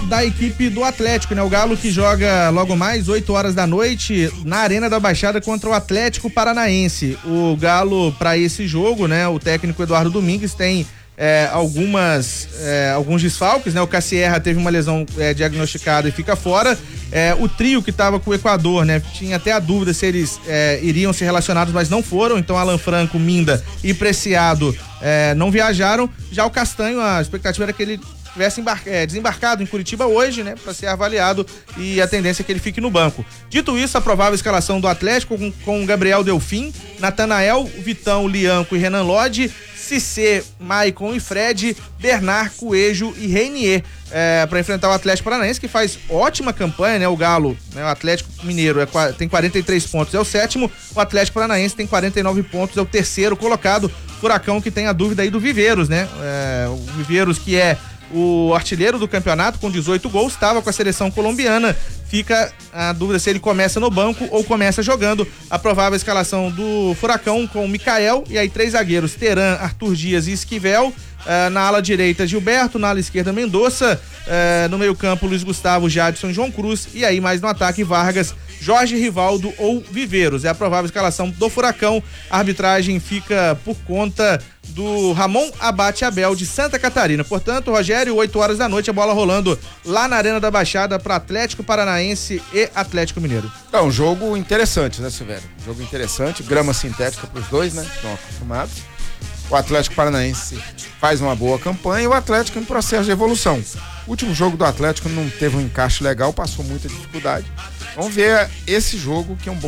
da equipe do Atlético, né? O Galo que joga logo mais 8 horas da noite na Arena da Baixada contra o Atlético Paranaense. O Galo, para esse jogo, né? O técnico Eduardo Domingues tem alguns desfalques, né? O Cassierra teve uma lesão diagnosticada e fica fora. O trio que estava com o Equador, né? Tinha até a dúvida se eles iriam ser relacionados, mas não foram. Então Alan Franco, Minda e Preciado não viajaram. Já o Castanho, a expectativa era que ele tivesse desembarcado em Curitiba hoje, né, para ser avaliado, e a tendência é que ele fique no banco. Dito isso, a provável escalação do Atlético com Gabriel Delfim, Natanael, Vitão, Lianco e Renan Lodge, Cissé, Maicon e Fred, Bernard, Coelho e Reinier, para enfrentar o Atlético Paranaense, que faz ótima campanha, né? O Galo, né? O Atlético Mineiro tem 43 pontos, é o sétimo, o Atlético Paranaense tem 49 pontos, é o terceiro colocado. Furacão que tem a dúvida aí do Viveiros, né? O Viveiros, que é o artilheiro do campeonato com 18 gols, estava com a seleção colombiana. Fica a dúvida se ele começa no banco ou começa jogando. A provável escalação do Furacão com o Mikael e aí 3 zagueiros, Teran, Arthur Dias e Esquivel. Na ala direita, Gilberto, na ala esquerda, Mendonça, no meio campo, Luiz Gustavo, Jadson e João Cruz, e aí mais no ataque, Vargas, Jorge Rivaldo ou Viveiros. É a provável escalação do Furacão. A arbitragem fica por conta do Ramon Abate Abel de Santa Catarina. Portanto, Rogério, 8 horas da noite, a bola rolando lá na Arena da Baixada para Atlético Paranaense e Atlético Mineiro. É um jogo interessante, né, Silvério? Jogo interessante, grama sintética para os dois, né? Estão acostumados. O Atlético Paranaense faz uma boa campanha e o Atlético em processo de evolução. O último jogo do Atlético não teve um encaixe legal, passou muita dificuldade. Vamos ver esse jogo, que é um bom